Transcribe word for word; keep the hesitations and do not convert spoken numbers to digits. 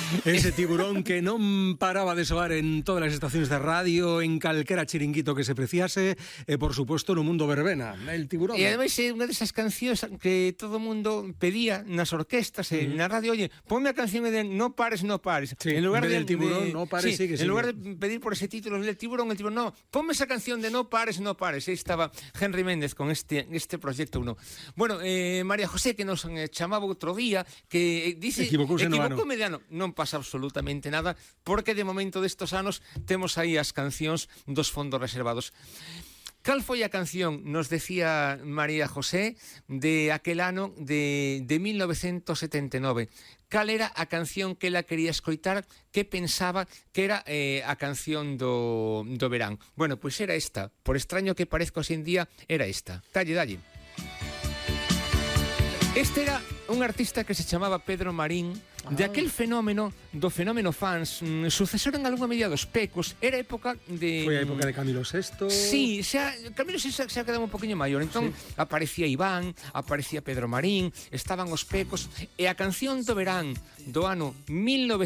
Ese tiburón que non paraba de soar en todas as estacións de radio, en calquera chiringuito que se preciase, e por suposto no mundo verbena, el tiburón. E ademais é unha desas cancións que todo o mundo pedía nas orquestas e Mm. na radio, oye, ponme a canción de No pares, no pares. Sí, en vez del tiburón, no pares, sí, sigue, en sigue. lugar de pedir por ese título del tiburón, el tiburón, no, ponme esa canción de No pares, no pares. Aí estaba Henry Méndez con este este proxecto uno. Bueno, eh, María José, que nos eh, chamaba outro día, que eh, dice, Equivocouse no ano. equivocoume de ano. Non pasa absolutamente nada, porque de momento destos anos temos aí as cancións dos fondos reservados. Cal foi a canción, nos decía María José, de aquel ano de, de mil novecientos setenta e nove? Cal era a canción que ela quería escoitar, que pensaba que era eh, a canción do, do verán? Bueno, pois era esta. Por extraño que parezca hoxe en día, era esta. Dalle, dalle. Este era un artista que se chamaba Pedro Marín, de aquel fenómeno, do fenómeno fans, mm, sucesor en algunha medida dos Pecos. Era época de... Foi a época de Camilo sexto. Sí, xa, Camilo xa, xa quedaba un poquinho maior. Entón, sí, aparecía Iván, aparecía Pedro Marín, estaban os Pecos, e a canción do verán do ano mil novecientos